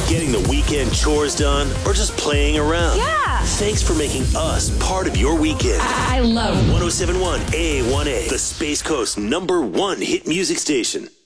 getting the weekend chores done, or just playing around. Yeah. Thanks for making us part of your weekend. I love 1071 A1A, the Space Coast #1 hit music station.